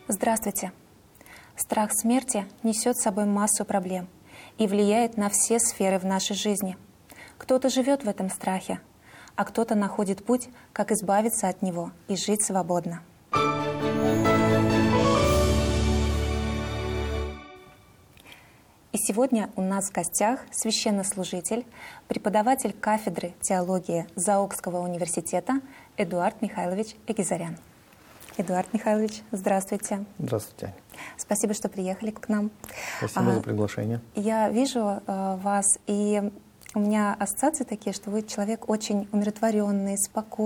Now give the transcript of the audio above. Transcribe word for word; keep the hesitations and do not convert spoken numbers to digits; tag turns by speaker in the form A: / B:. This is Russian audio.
A: Здравствуйте! Страх смерти несет с собой массу проблем и влияет на все сферы в нашей жизни. Кто-то живет в этом страхе, а кто-то находит путь, как избавиться от него и жить свободно. И сегодня у нас в гостях священнослужитель, преподаватель кафедры теологии Заокского университета Эдуард Михайлович Эгизарян. Эдуард Михайлович, здравствуйте.
B: Здравствуйте.
A: Спасибо, что приехали к нам.
B: Спасибо
A: а,
B: за приглашение.
A: Я вижу а, вас, и у меня ассоциации такие, что вы человек очень умиротворенный, спокойный.